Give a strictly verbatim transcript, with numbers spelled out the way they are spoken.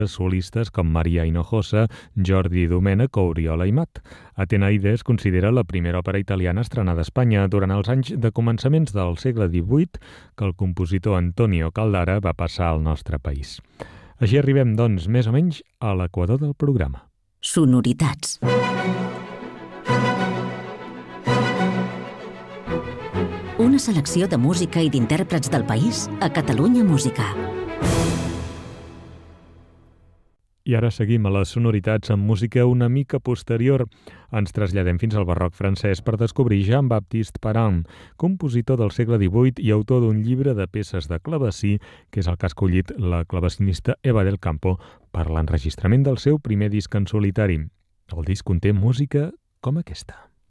solistes com Maria Hinojosa, Jordi Domènech o Oriola Aimat. Atenaide es considera la primera òpera italiana estrenada a Espanya durant els anys de començaments del segle divuit que el compositor Antonio Caldara va passar al nostre país. Així arribem, doncs, més o menys a l'equador del programa. Sonoritats. Una selecció de música i d'intèrprets del país a Catalunya Música. I ara seguim a les sonoritats amb música una mica posterior. Ens traslladem fins al barroc francès per descobrir Jean-Baptiste Parent, compositor del segle divuit i autor d'un llibre de peces de clavecí, que és el que ha escollit la clavecinista Eva del Campo per l'enregistrament del seu primer disc en solitari. El disc conté música com aquesta.